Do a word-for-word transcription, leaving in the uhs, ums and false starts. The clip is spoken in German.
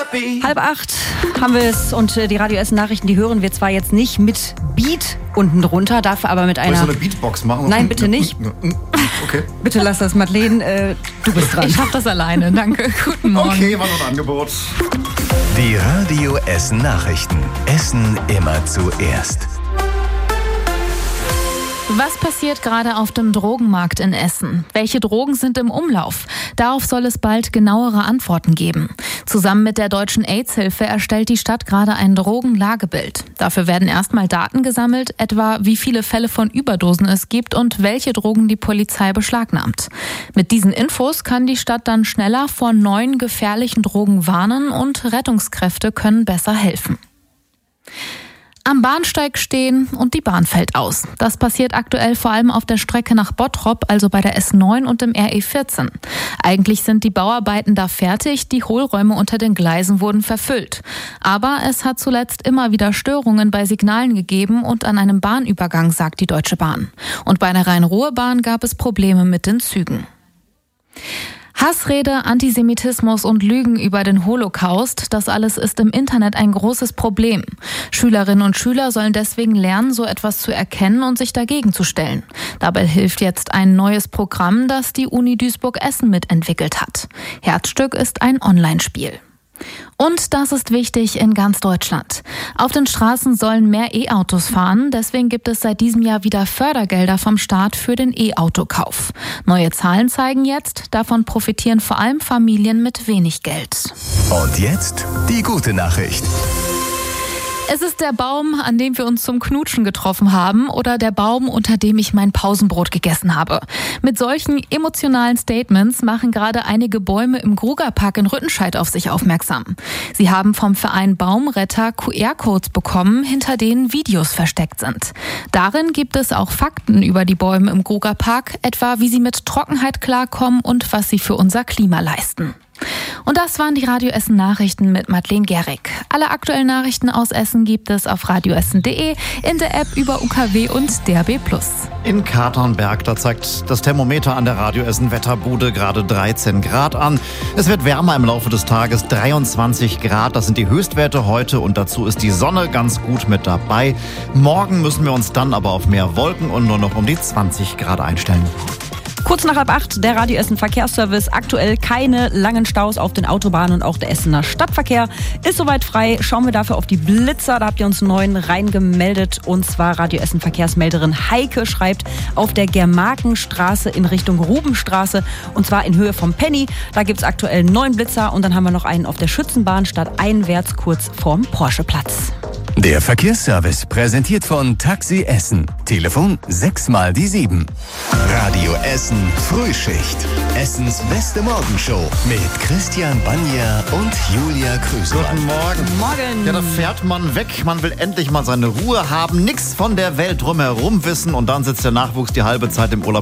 Halb acht haben wir es und äh, die Radio Essen Nachrichten, die hören wir zwar jetzt nicht mit Beat unten drunter, dafür aber mit einer... Soll ich so eine Beatbox machen? Nein, bitte nicht. Okay. Bitte lass das, Madeleine, äh, du bist dran. Ich schaff das alleine, danke. Guten Morgen. Okay, war noch ein Angebot. Die Radio Essen Nachrichten. Essen immer zuerst. Was passiert gerade auf dem Drogenmarkt in Essen? Welche Drogen sind im Umlauf? Darauf soll es bald genauere Antworten geben. Zusammen mit der Deutschen AIDS-Hilfe erstellt die Stadt gerade ein Drogenlagebild. Dafür werden erstmal Daten gesammelt, etwa wie viele Fälle von Überdosen es gibt und welche Drogen die Polizei beschlagnahmt. Mit diesen Infos kann die Stadt dann schneller vor neuen gefährlichen Drogen warnen und Rettungskräfte können besser helfen. Am Bahnsteig stehen und die Bahn fällt aus. Das passiert aktuell vor allem auf der Strecke nach Bottrop, also bei der S neun und dem R E vierzehn. Eigentlich sind die Bauarbeiten da fertig, die Hohlräume unter den Gleisen wurden verfüllt. Aber es hat zuletzt immer wieder Störungen bei Signalen gegeben und an einem Bahnübergang, sagt die Deutsche Bahn. Und bei der Rhein-Ruhr-Bahn gab es Probleme mit den Zügen. Hassrede, Antisemitismus und Lügen über den Holocaust, das alles ist im Internet ein großes Problem. Schülerinnen und Schüler sollen deswegen lernen, so etwas zu erkennen und sich dagegen zu stellen. Dabei hilft jetzt ein neues Programm, das die Uni Duisburg-Essen mitentwickelt hat. Herzstück ist ein Online-Spiel. Und das ist wichtig in ganz Deutschland. Auf den Straßen sollen mehr E-Autos fahren, deswegen gibt es seit diesem Jahr wieder Fördergelder vom Staat für den E-Autokauf. Neue Zahlen zeigen jetzt, davon profitieren vor allem Familien mit wenig Geld. Und jetzt die gute Nachricht. Es ist der Baum, an dem wir uns zum Knutschen getroffen haben oder der Baum, unter dem ich mein Pausenbrot gegessen habe. Mit solchen emotionalen Statements machen gerade einige Bäume im Grugerpark in Rüttenscheid auf sich aufmerksam. Sie haben vom Verein Baumretter Q R-Codes bekommen, hinter denen Videos versteckt sind. Darin gibt es auch Fakten über die Bäume im Grugerpark, etwa wie sie mit Trockenheit klarkommen und was sie für unser Klima leisten. Und das waren die Radio Essen Nachrichten mit Madeleine Gehrig. Alle aktuellen Nachrichten aus Essen gibt es auf radioessen punkt de, in der App über U K W und D A B plus. In Katernberg, da zeigt das Thermometer an der Radio Essen Wetterbude gerade dreizehn Grad an. Es wird wärmer im Laufe des Tages, dreiundzwanzig Grad, das sind die Höchstwerte heute und dazu ist die Sonne ganz gut mit dabei. Morgen müssen wir uns dann aber auf mehr Wolken und nur noch um die zwanzig Grad einstellen. Kurz nach halb acht, der Radio Essen Verkehrsservice. Aktuell keine langen Staus auf den Autobahnen und auch der Essener Stadtverkehr ist soweit frei. Schauen wir dafür auf die Blitzer. Da habt ihr uns einen neuen reingemeldet. Und zwar Radio Essen Verkehrsmelderin Heike schreibt auf der Germarkenstraße in Richtung Rubenstraße. Und zwar in Höhe vom Penny. Da gibt es aktuell einen neuen Blitzer. Und dann haben wir noch einen auf der Schützenbahn stadteinwärts kurz vorm Porscheplatz. Der Verkehrsservice präsentiert von Taxi Essen. Telefon sechs mal die sieben. Radio Essen Frühschicht. Essens beste Morgenshow mit Christian Banja und Julia Krüsemann. Guten Morgen. Morgen. Ja, da fährt man weg. Man will endlich mal seine Ruhe haben. Nix von der Welt drumherum wissen. Und dann sitzt der Nachwuchs die halbe Zeit im Urlaub